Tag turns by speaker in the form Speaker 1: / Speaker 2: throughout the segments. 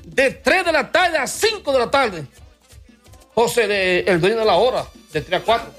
Speaker 1: de 3 de la tarde a 5 de la tarde. José, el dueño de la hora, de 3 a 4.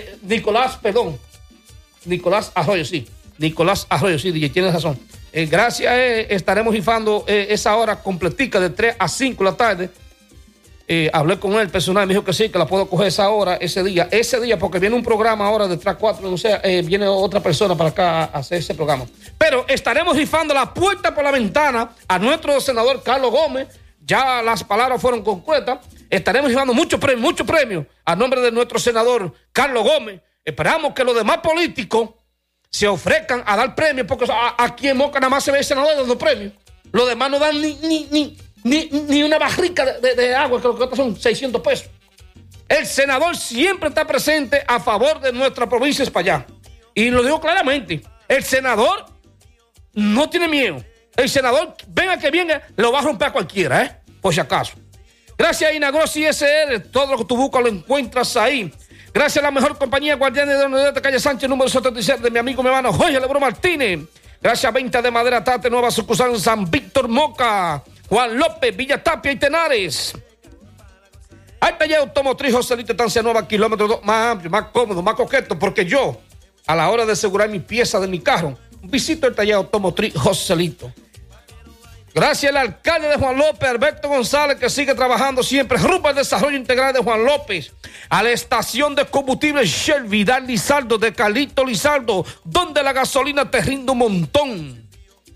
Speaker 1: Nicolás Arroyo, sí. Nicolás Arroyo, sí, DJ, tienes razón. Gracias, estaremos rifando esa hora completica de 3 a 5 de la tarde. Hablé con él personal, me dijo que sí, que la puedo coger esa hora, ese día, porque viene un programa ahora de 3 a 4, no sé, viene otra persona para acá a hacer ese programa. Pero estaremos rifando la puerta por la ventana a nuestro senador Carlos Gómez. Ya las palabras fueron concretas. Estaremos rifando muchos premios a nombre de nuestro senador Carlos Gómez. Esperamos que los demás políticos se ofrezcan a dar premios, porque aquí en Moca nada más se ve el senador dando premios. Los demás no dan ni una barrica de agua, que lo que son 600 pesos. El senador siempre está presente a favor de nuestra provincia de Espaillat. Y lo digo claramente, el senador no tiene miedo. El senador, venga que venga, lo va a romper a cualquiera, por si acaso. Gracias a Inagrossi SR, todo lo que tú buscas lo encuentras ahí. Gracias a la mejor compañía Guardianes de Honor de Calle Sánchez, número 77, de mi amigo, mi hermano Jorge Lebron Martínez. Gracias a Venta de Madera Tate, nueva sucursal en San Víctor Moca, Juan López, Villa Tapia y Tenares. Hay taller automotriz Joselito Estancia Nueva, kilómetro 2, más amplio, más cómodo, más coqueto, porque yo, a la hora de asegurar mi pieza de mi carro, visito el taller automotriz Joselito. Gracias al alcalde de Juan López, Alberto González, que sigue trabajando siempre rumbo al desarrollo integral de Juan López. A la estación de combustible Shell Vidal Lizardo, de Carlito Lizardo, donde la gasolina te rinde un montón.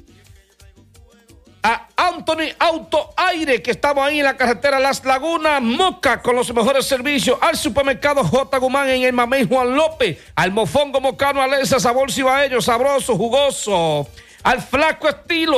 Speaker 1: A Anthony Auto Aire, que estamos ahí en la carretera Las Lagunas, Moca, con los mejores servicios. Al supermercado J. Guzmán en el Mamey Juan López. Al mofongo mocano Alenza, sabor cibaeño, sabroso, jugoso. Al flaco estilo,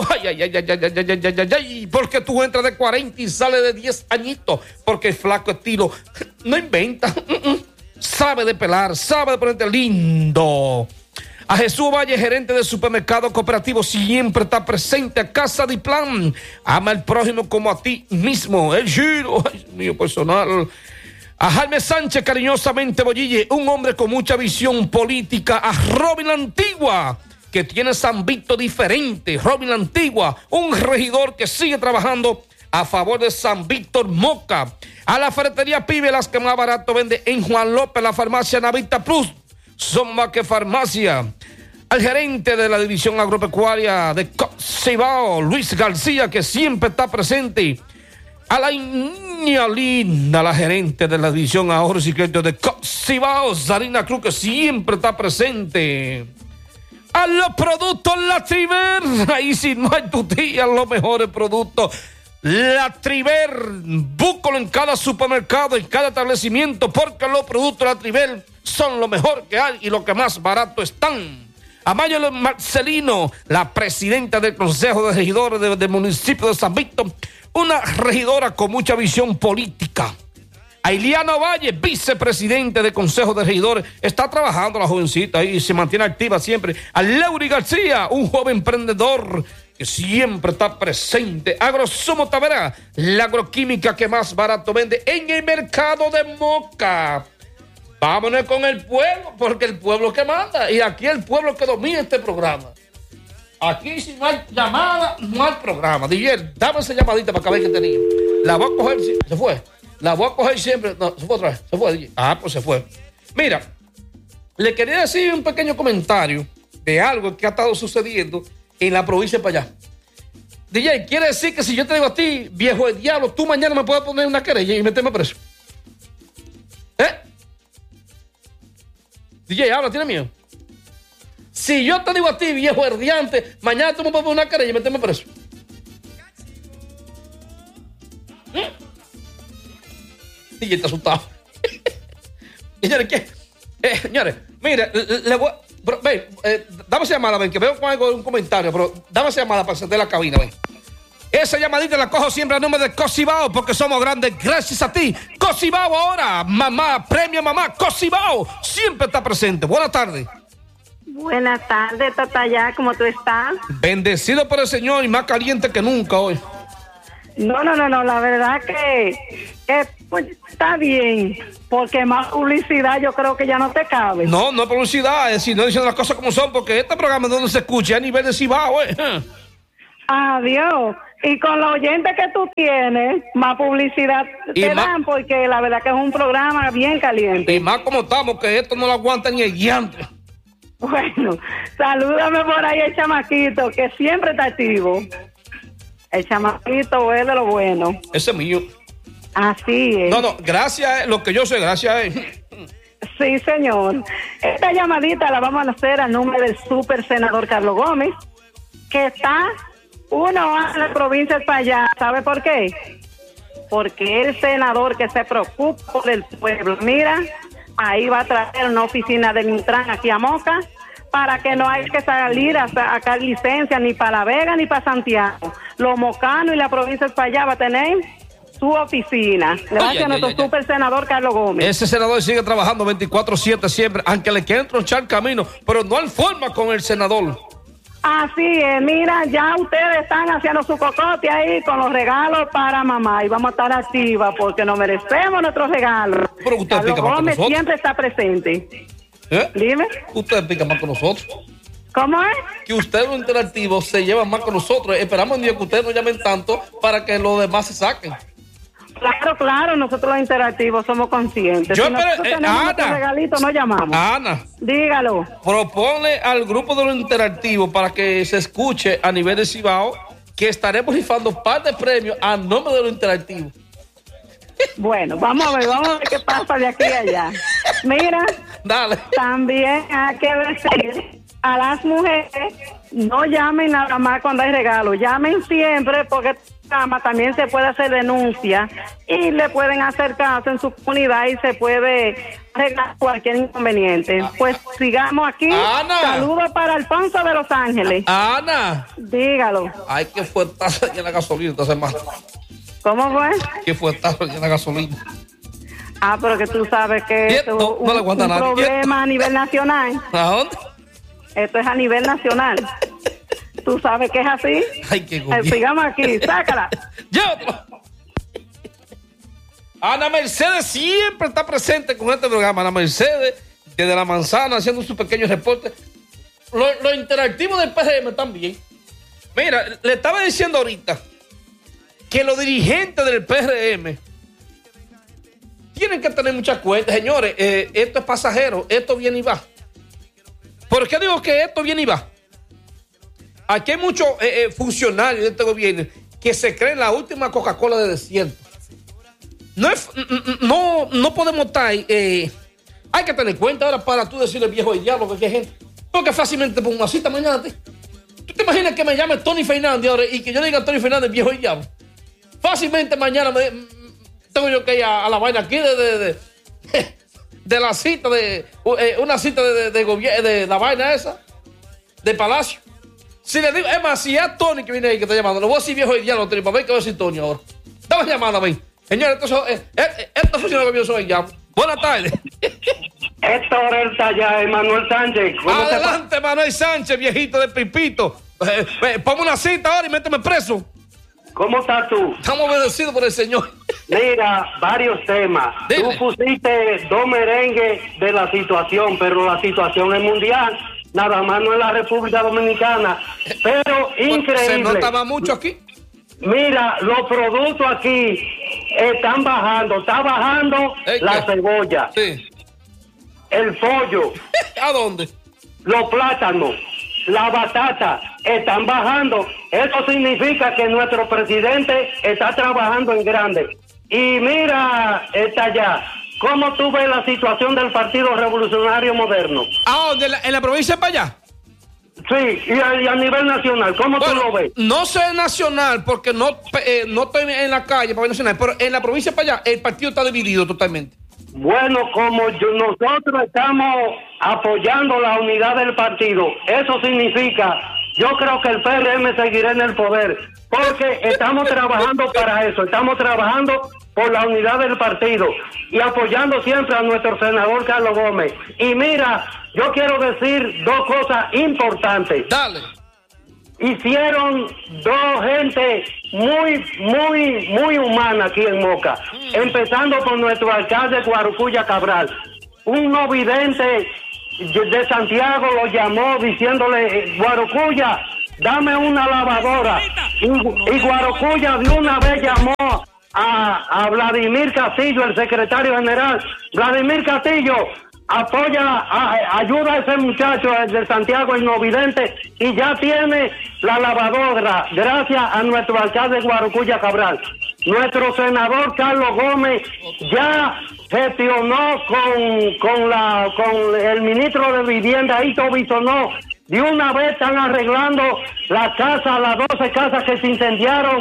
Speaker 1: ay, porque tú entras de 40 y sales de 10 añitos, porque el flaco estilo no inventa, sabe de pelar, sabe de ponerte lindo. A Jesús Valle, gerente del supermercado cooperativo, siempre está presente. A Casa de Plan, ama al prójimo como a ti mismo. El giro, ay, mío personal. A Jaime Sánchez, cariñosamente Bollille, un hombre con mucha visión política. A Robin la Antigua, que tiene San Víctor diferente. Robin la Antigua, un regidor que sigue trabajando a favor de San Víctor Moca. A la ferretería Pibe, las que más barato vende en Juan López, la farmacia Navita Plus, son más que farmacia. Al gerente de la división agropecuaria de Cibao, Luis García, que siempre está presente. A la niña linda, la gerente de la división ahorros y créditos de Cibao, Zarina Cruz, que siempre está presente. A los productos La Triver, ahí si no hay tu tía, los mejores productos La Triver, búscalo en cada supermercado, en cada establecimiento, porque los productos La Triver son lo mejor que hay y lo que más barato están. A Mayo Marcelino, la presidenta del Consejo de Regidores del municipio de San Víctor, una regidora con mucha visión política. A Iliana Valle, vicepresidente del Consejo de Regidores, está trabajando la jovencita y se mantiene activa siempre. A Leury García, un joven emprendedor que siempre está presente. Agrosumo Tavera, la agroquímica que más barato vende en el mercado de Moca. Vámonos con el pueblo, porque el pueblo que manda, y aquí el pueblo que domina este programa. Aquí si no hay llamada, no hay programa. DJ, dame esa llamadita para que vean que tenía. La voy a coger, se fue. La voy a coger siempre. No, se fue otra vez. Se fue, DJ. Ah, pues se fue. Mira, le quería decir un pequeño comentario de algo que ha estado sucediendo en la provincia de Espaillat. DJ, quiere decir que si yo te digo a ti, viejo el diablo, tú mañana me puedes poner una querella y meterme preso. DJ, habla, ¿tiene miedo? Si yo te digo a ti, viejo herdiante, mañana tú me puedes poner una querella y meterme preso. DJ está asustado. Señores, ¿qué? Señores, mire, le voy. Dame esa llamada, ven, que veo con algo, un comentario, pero dame esa llamada para encender la cabina, ven. Esa llamadita la cojo siempre a nombre de Cocibao, porque somos grandes gracias a ti. Cocibao ahora, mamá, premio mamá, Cocibao, siempre está presente. Buenas tardes.
Speaker 2: Buenas tardes, Tatayá, ¿cómo tú estás?
Speaker 1: Bendecido por el Señor y más caliente que nunca hoy.
Speaker 2: No, la verdad que pues, está bien, porque más publicidad yo creo que ya no te cabe.
Speaker 1: No es publicidad, es decir, no diciendo las cosas como son, porque este programa es donde se escucha a nivel de Cibao,
Speaker 2: Adiós. Y con los oyentes que tú tienes, más publicidad te dan, porque la verdad que es un programa bien caliente.
Speaker 1: Y más como estamos, que esto no lo aguanta ni el guiante.
Speaker 2: Bueno, salúdame por ahí el chamaquito, que siempre está activo. El chamaquito es de lo bueno.
Speaker 1: Ese es mío.
Speaker 2: Así es.
Speaker 1: No, gracias, lo que yo sé, gracias a él.
Speaker 2: Sí, señor. Esta llamadita la vamos a hacer al nombre del super senador Carlos Gómez, que está 1 a la provincia de allá. ¿Sabe por qué? Porque el senador que se preocupa por el pueblo, mira, ahí va a traer una oficina del Intran aquí a Moca, para que no hay que salir a sacar licencia ni para La Vega ni para Santiago. Los mocanos y la provincia de allá va a tener su oficina. Gracias a nuestro super senador Carlos Gómez.
Speaker 1: Ese senador sigue trabajando 24/7 siempre, aunque le quieren tronchar camino, pero no hay forma con el senador.
Speaker 2: Así es, mira, ya ustedes están haciendo su cocote ahí con los regalos para mamá y vamos a estar activas porque nos merecemos nuestros regalos.
Speaker 1: Pero usted
Speaker 2: Carlos
Speaker 1: pica más con
Speaker 2: Gómez
Speaker 1: nosotros.
Speaker 2: siempre está presente. Dime.
Speaker 1: Usted pica más con nosotros.
Speaker 2: ¿Cómo es?
Speaker 1: Que ustedes los interactivos se llevan más con nosotros. Esperamos un día que ustedes no llamen tanto para que los demás se saquen.
Speaker 2: Claro, nosotros los interactivos somos conscientes.
Speaker 1: Yo
Speaker 2: si nosotros tenemos nuestro regalito, no llamamos.
Speaker 1: Ana,
Speaker 2: dígalo.
Speaker 1: Propone al grupo de los interactivos para que se escuche a nivel de Cibao que estaremos rifando par de premios a nombre de los interactivos.
Speaker 2: Bueno, vamos a ver qué pasa de aquí a allá. Mira,
Speaker 1: dale.
Speaker 2: También hay que decir a las mujeres, no llamen nada más cuando hay regalo, llamen siempre porque también se puede hacer denuncia y le pueden hacer caso en su comunidad y se puede arreglar cualquier inconveniente. Pues sigamos aquí.
Speaker 1: Ana.
Speaker 2: Saludos para Alfonso de Los Ángeles.
Speaker 1: Ana.
Speaker 2: Dígalo.
Speaker 1: Ay, que fue taza llena de gasolina esta semana.
Speaker 2: ¿Cómo fue?
Speaker 1: Que fue taza llena de gasolina.
Speaker 2: Pero que tú sabes que esto es un problema a nivel nacional.
Speaker 1: ¿A dónde?
Speaker 2: Esto es a nivel nacional. ¿Tú sabes que es así?
Speaker 1: Ay, qué gobierno.
Speaker 2: Sigamos aquí, sácala.
Speaker 1: Llévatela. Ana Mercedes siempre está presente con este programa. Ana Mercedes, desde La Manzana, haciendo su pequeño reporte. Lo interactivo del PRM también. Mira, le estaba diciendo ahorita que los dirigentes del PRM tienen que tener muchas cuentas. Señores, esto es pasajero, esto viene y va. ¿Por qué digo que esto viene y va? Aquí hay muchos funcionarios de este gobierno que se creen la última Coca-Cola de desierto. No podemos estar ahí. Hay que tener cuenta ahora para tú decirle viejo el diablo que hay gente. Porque fácilmente pongo una cita mañana. ¿Tú te imaginas que me llame Tony Fernández ahora y que yo diga a Tony Fernández viejo el diablo? Fácilmente mañana tengo yo que ir a la vaina aquí de la cita una cita de gobierno, de la vaina esa, de Palacio. Si le digo, es más, si es Tony que viene ahí que está llamando, lo voy a decir viejo y diablo, Tony, para ver qué va a decir Tony ahora. Dame llamada a mí. Señores, esto funciona que yo soy ya. Buenas tardes.
Speaker 3: Héctor está allá, Manuel Sánchez.
Speaker 1: Adelante, Manuel Sánchez, viejito de Pipito. Ponme una cita ahora y méteme preso.
Speaker 3: ¿Cómo estás tú?
Speaker 1: Estamos obedecidos por el Señor.
Speaker 3: Mira, varios temas.
Speaker 1: Dile.
Speaker 3: Tú pusiste dos merengues de la situación, pero la situación es mundial. Nada más no en la República Dominicana. Pero increíble.
Speaker 1: Se notaba mucho aquí.
Speaker 3: Mira, los productos aquí están bajando. Está bajando la cebolla.
Speaker 1: Sí.
Speaker 3: El pollo.
Speaker 1: ¿A dónde?
Speaker 3: Los plátanos. La batata están bajando. Eso significa que nuestro presidente está trabajando en grande. Y mira, está allá. ¿Cómo tú ves la situación del Partido Revolucionario Moderno?
Speaker 1: ¿A dónde? ¿En la provincia para allá?
Speaker 3: Sí, y a nivel nacional, ¿cómo tú lo ves?
Speaker 1: No sé nacional porque no estoy en la calle para ver nacional, pero en la provincia para allá el partido está dividido totalmente.
Speaker 3: Bueno, como nosotros estamos apoyando la unidad del partido, eso significa, yo creo que el PRM seguirá en el poder, porque estamos trabajando para eso, estamos trabajando por la unidad del partido y apoyando siempre a nuestro senador Carlos Gómez. Y mira, yo quiero decir dos cosas importantes.
Speaker 1: Dale.
Speaker 3: Hicieron dos gente muy humana aquí en Moca, empezando por nuestro alcalde Guarucuya Cabral. Un no vidente de Santiago lo llamó diciéndole, Guarucuya, dame una lavadora. Y Guarocuya de una vez llamó a Vladimir Castillo, el secretario general. Vladimir Castillo, ayuda a ese muchacho, el de Santiago Innovidente, y ya tiene la lavadora, gracias a nuestro alcalde Guarocuya Cabral. Nuestro senador Carlos Gómez ya gestionó con el ministro de Vivienda, Hito Bisonó. De una vez están arreglando las 12 casas que se incendiaron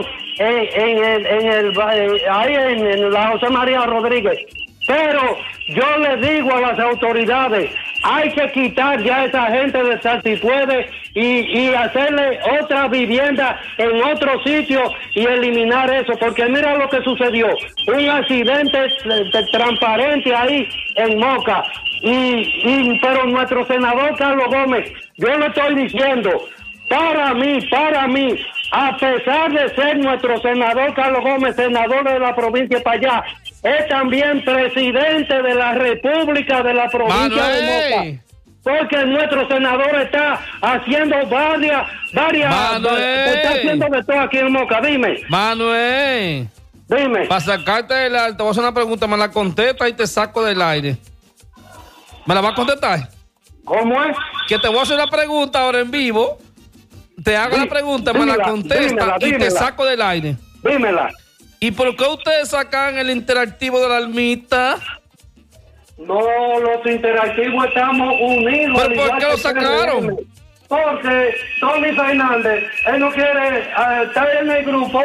Speaker 3: en la José María Rodríguez. Pero yo le digo a las autoridades, hay que quitar ya a esa gente de Salsipuede y hacerle otra vivienda en otro sitio y eliminar eso, porque mira lo que sucedió, un accidente transparente ahí en Moca, pero nuestro senador Carlos Gómez, yo le estoy diciendo, para mí, a pesar de ser nuestro senador Carlos Gómez, senador de la provincia de Payá, es también presidente de la República de la provincia de Moca. Porque nuestro senador está haciendo varias, está haciendo de todo aquí en Moca. Dime.
Speaker 1: Manuel.
Speaker 3: Dime.
Speaker 1: Para sacarte del aire, te voy a hacer una pregunta, me la contesta y te saco del aire. ¿Me la vas a contestar?
Speaker 3: ¿Cómo es?
Speaker 1: Que te voy a hacer una pregunta ahora en vivo. Te hago la pregunta, me la contesta y te saco del aire.
Speaker 3: Dímela.
Speaker 1: ¿Y por qué ustedes sacan el interactivo de la almita?
Speaker 3: No, los interactivos estamos unidos.
Speaker 1: ¿Pero por qué lo sacaron?
Speaker 3: Porque Tony Fernández, él no quiere estar en el grupo.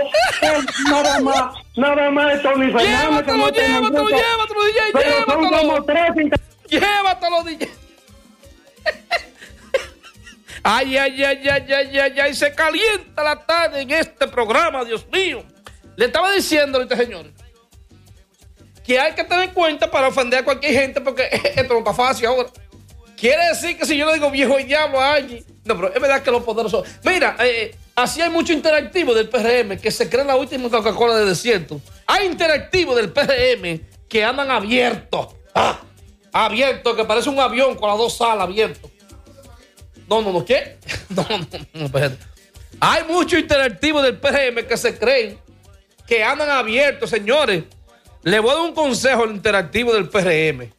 Speaker 3: Nada más es Tony Fernández.
Speaker 1: Llévatelo, DJ, llévatelo, DJ. Ay, se calienta la tarde en este programa, Dios mío. Le estaba diciendo ahorita, señores, que hay que tener en cuenta para ofender a cualquier gente, porque esto no está fácil ahora. Quiere decir que si yo le digo viejo y diablo a alguien, no, pero es verdad que los poderosos. Mira, así hay mucho interactivo del PRM que se cree la última Coca-Cola de desierto. Hay interactivo del PRM que andan abiertos. Abiertos, que parece un avión con las dos salas abiertas. No, ¿qué? No, espérate. Hay mucho interactivo del PRM que se creen que andan abiertos, señores. Le voy a dar un consejo al interactivo del PRM.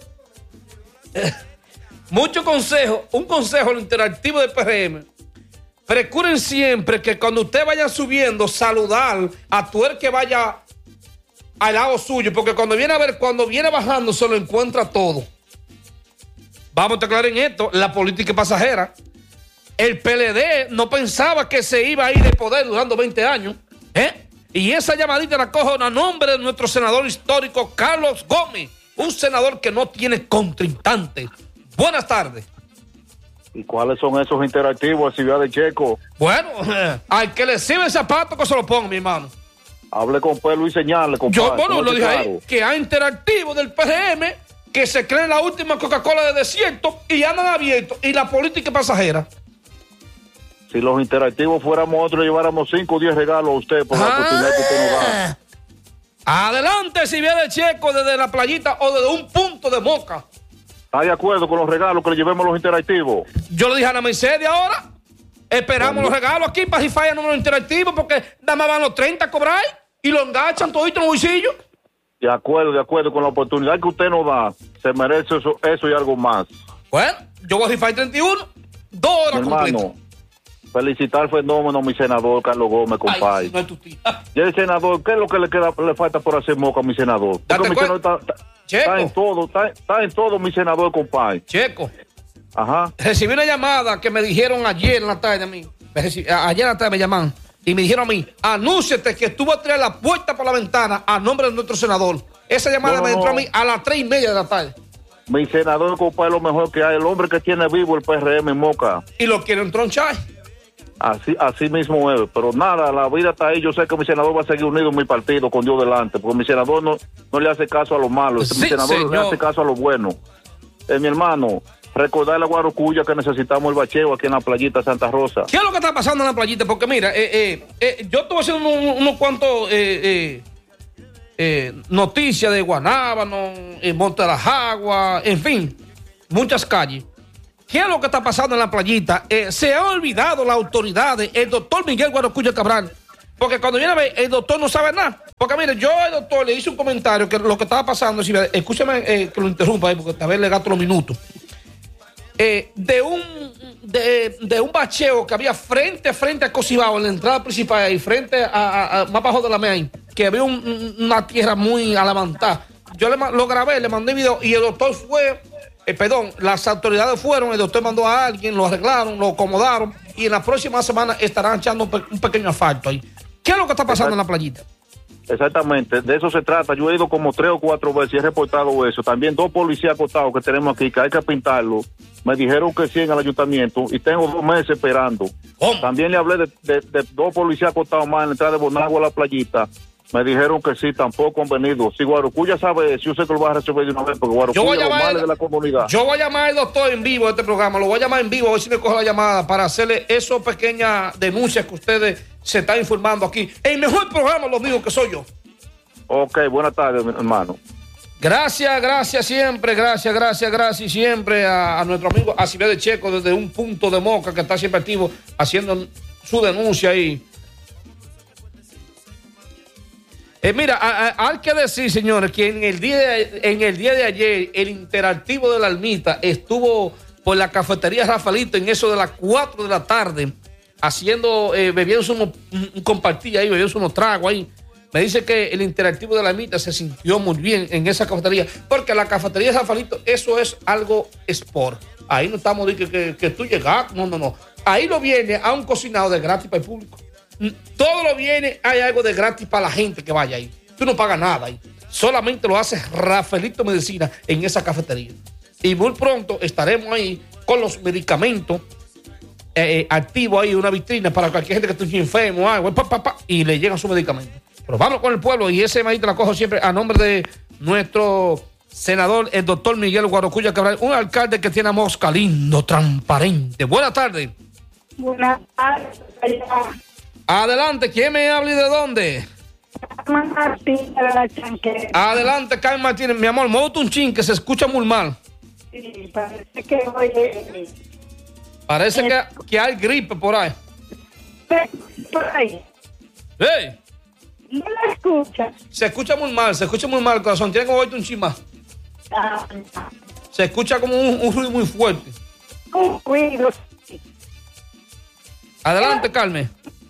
Speaker 1: Un consejo al interactivo del PRM. Procuren siempre que cuando usted vaya subiendo, saludar a todo el que vaya al lado suyo, porque cuando viene bajando se lo encuentra todo. Vamos a estar claros en esto, la política es pasajera. El PLD no pensaba que se iba a ir de poder durando 20 años, Y esa llamadita la cojo a nombre de nuestro senador histórico, Carlos Gómez, un senador que no tiene contrincante. Buenas tardes.
Speaker 4: ¿Y cuáles son esos interactivos de Ciudad de Checo?
Speaker 1: Bueno, al que le sirve el zapato que se lo ponga, mi hermano.
Speaker 4: Hable con pelo y señale, compadre.
Speaker 1: Yo, lo dije ahí, que hay interactivos del PRM que se creen la última Coca-Cola de desierto y andan abiertos, y la política es pasajera.
Speaker 4: Si los interactivos fuéramos otros, lleváramos 5 o 10 regalos a usted por la oportunidad que usted nos da.
Speaker 1: Adelante, si viene Checo desde la playita o desde un punto de Moca.
Speaker 4: ¿Está de acuerdo con los regalos que le llevemos a los interactivos?
Speaker 1: Yo le dije a la Mercedes ahora. Esperamos los regalos aquí para si fallan números interactivos, porque nada más van los 30 a cobrar y lo engachan todito en los bolsillos.
Speaker 4: De acuerdo con la oportunidad que usted nos da. Se merece eso y algo más.
Speaker 1: Bueno, yo voy a rifar 31, 2 horas completas.
Speaker 4: Felicitar al fenómeno, mi senador Carlos Gómez, compadre.
Speaker 1: Ay, no es tu tía.
Speaker 4: Y el senador, ¿qué es lo que le falta por hacer Moca a mi senador? Porque mi senador está en todo, mi senador, compadre.
Speaker 1: Checo.
Speaker 4: Ajá.
Speaker 1: Recibí una llamada que me dijeron ayer en la tarde a mí. Ayer en la tarde me llaman y me dijeron a mí, anúnciate que tú vas a tirar la puerta por la ventana a nombre de nuestro senador. Esa llamada me entró a mí a las 3:30 de la tarde.
Speaker 4: Mi senador, compadre, lo mejor que hay, el hombre que tiene vivo el PRM en Moca.
Speaker 1: Y lo quieren tronchar.
Speaker 4: Así mismo es, pero nada, la vida está ahí. Yo sé que mi senador va a seguir unido en mi partido con Dios delante, porque mi senador no le hace caso a lo malo,
Speaker 1: sí,
Speaker 4: mi senador le hace caso a lo bueno. Mi hermano, recordarle a Guarocuya que necesitamos el bacheo aquí en la playita Santa Rosa.
Speaker 1: ¿Qué es lo que está pasando en la playita? Porque mira, yo estuve haciendo unos cuantos noticias de Guanábano, Monte de las Aguas, en fin, muchas calles. ¿qué es lo que está pasando en la playita? Se ha olvidado las autoridades, el doctor Miguel Guarocuya Cabral, porque cuando viene a ver, el doctor no sabe nada. Porque mire, yo al doctor le hice un comentario que lo que estaba pasando, escúcheme que lo interrumpa ahí, porque tal vez le gasto los minutos. De un bacheo que había frente a Cocibao, en la entrada principal y frente a más abajo de la MEA, que había una tierra muy alamantada. Yo lo grabé, le mandé video y el doctor fue, las autoridades fueron, el doctor mandó a alguien, lo arreglaron, lo acomodaron y en la próxima semana estarán echando un pequeño asfalto ahí. ¿Qué es lo que está pasando en la playita?
Speaker 4: Exactamente, de eso se trata. Yo he ido como 3 o 4 veces y he reportado eso. También 2 policías acostados que tenemos aquí, que hay que pintarlo. Me dijeron que sí en el ayuntamiento y tengo 2 meses esperando.
Speaker 1: ¿Cómo?
Speaker 4: También le hablé de 2 policías acostados más en la entrada de Bonagua a la playita. Me dijeron que sí, tampoco han venido. Si Guarocuya sabe, si usted que lo va a resolver de una vez, porque Guarocuya es lo malo de la comunidad.
Speaker 1: Yo voy a llamar al doctor en vivo de este programa, lo voy a llamar en vivo, a ver si me coge la llamada para hacerle esas pequeñas denuncias que ustedes se están informando aquí. El mejor programa, lo digo que soy yo.
Speaker 4: Ok, buenas tardes, hermano.
Speaker 1: Gracias siempre, gracias siempre a nuestro amigo Acibede Checo desde un punto de Moca que está siempre activo haciendo su denuncia ahí. Mira, hay que decir, señores, que en el día de ayer el interactivo de la Ermita estuvo por la cafetería Rafaelito en eso de las 4 de la tarde haciendo, bebiéndose compartía ahí, bebiéndose unos tragos ahí. Me dice que el interactivo de la Ermita se sintió muy bien en esa cafetería, porque la cafetería Rafaelito, eso es algo sport. Ahí no estamos de que tú llegas, no. Ahí lo viene a un cocinado de gratis para el público. Todo lo viene, hay algo de gratis para la gente que vaya ahí. Tú no pagas nada ahí. Solamente lo hace Rafaelito Medicina en esa cafetería. Y muy pronto estaremos ahí con los medicamentos activos ahí, una vitrina para cualquier gente que esté enfermo, algo, y le llegan sus medicamentos. Pero vamos con el pueblo y ese maíz la cojo siempre a nombre de nuestro senador, el doctor Miguel Guarocuya Cabral, un alcalde que tiene a mosca lindo, transparente. Buenas tardes.
Speaker 2: Buenas tardes.
Speaker 1: Adelante, ¿quién me habla y de dónde?
Speaker 2: Carmen Martínez de la Chanquera.
Speaker 1: Adelante, Carmen Martínez. Mi amor, muévete un chin que se escucha muy mal.
Speaker 2: Sí, parece que oye.
Speaker 1: Parece que hay gripe por ahí.
Speaker 2: Por ahí.
Speaker 1: ¡Ey!
Speaker 2: ¿No la escucha?
Speaker 1: Se escucha muy mal, corazón. Tiene que moverte un chin más. Se escucha como un ruido muy fuerte.
Speaker 2: Un ruido.
Speaker 1: Adelante, Carmen.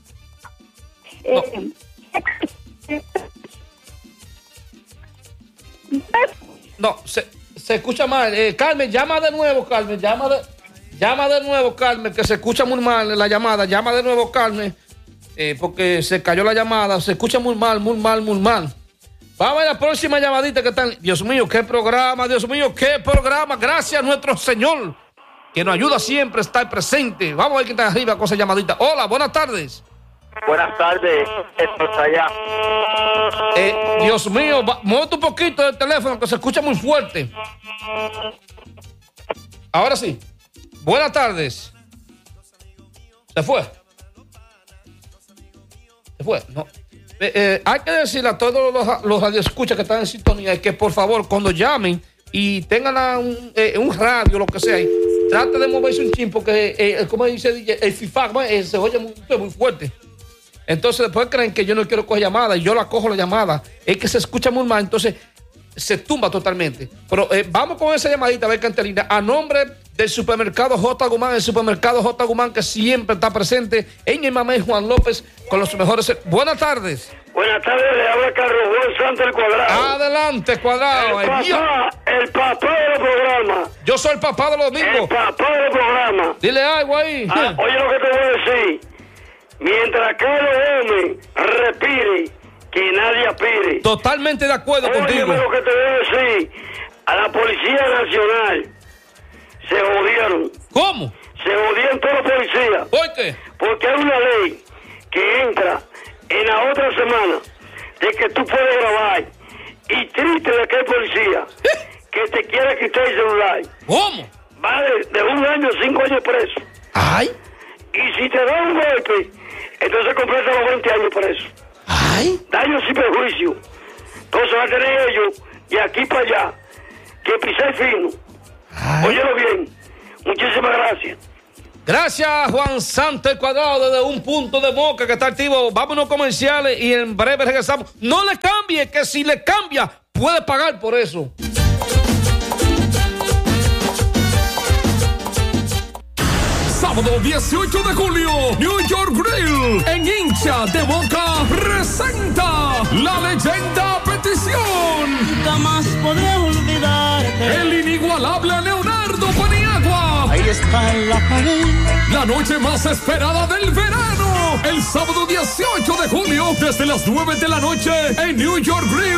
Speaker 1: No, se escucha mal. Carmen, llama de nuevo, Carmen. Llama de nuevo, Carmen, que se escucha muy mal la llamada. Llama de nuevo, Carmen, porque se cayó la llamada. Se escucha muy mal. Vamos a la próxima llamadita que están. Dios mío, qué programa. Gracias a nuestro Señor, que nos ayuda siempre a estar presente. Vamos a ver quién está arriba con esa llamadita. Hola, buenas tardes.
Speaker 3: Buenas tardes, esto está allá.
Speaker 1: Dios mío, muévete un poquito del teléfono que se escucha muy fuerte. Ahora sí. Buenas tardes. ¿Se fue? No. Hay que decirle a todos los radioescuchas que están en sintonía que por favor cuando llamen y tengan un radio, lo que sea, y trate de moverse un chin porque, como dice DJ, el FIFA se oye muy fuerte. Entonces después creen que yo no quiero coger llamadas y yo la cojo la llamada. Es que se escucha muy mal, entonces se tumba totalmente. Pero vamos con esa llamadita a ver, Cantelina. A nombre del supermercado J. Guzmán, el supermercado J. Guzmán que siempre está presente en el Mamey Juan López con los mejores. Buenas tardes.
Speaker 3: Buenas tardes, le habla Carlos Juan Santos el Cuadrado.
Speaker 1: Adelante, Cuadrado.
Speaker 3: El papá del programa.
Speaker 1: Yo soy el papá de los domingos.
Speaker 3: El papá del programa.
Speaker 1: Dile algo ahí.
Speaker 3: Oye lo que te voy a decir. Mientras Carlos Gómez respire, que nadie aspire.
Speaker 1: Totalmente de acuerdo contigo.
Speaker 3: Oye lo que te voy a decir. A la Policía Nacional se jodieron.
Speaker 1: ¿Cómo?
Speaker 3: Se jodieron todos los policías.
Speaker 1: ¿Por qué?
Speaker 3: Porque hay una ley que entra en la otra semana de que tú puedes grabar. Y triste de aquel policía que te quiere quitar el celular.
Speaker 1: ¿Cómo?
Speaker 3: Va de 1 año a 5 años preso.
Speaker 1: ¡Ay!
Speaker 3: Y si te da un golpe, entonces completa los 20 años preso.
Speaker 1: ¡Ay!
Speaker 3: Daño sin perjuicio. Entonces van a tener ellos de aquí para allá que pisar fino.
Speaker 1: Ay.
Speaker 3: Óyelo bien. Muchísimas gracias.
Speaker 1: Gracias, Juan Santos el Cuadrado, desde un punto de Moca que está activo. Vámonos comerciales y en breve regresamos. No le cambie, que si le cambia, puede pagar por eso.
Speaker 5: Sábado 18 de julio, New York Grill, en Hincha de Moca, presenta La Leyenda Petición.
Speaker 6: Nunca más podré olvidarte.
Speaker 5: El inigualable Leonardo Paniagua.
Speaker 6: Ahí está en la pared.
Speaker 5: La noche más esperada del verano. El sábado 18 de julio, desde las 9 de la noche, en New York Grill.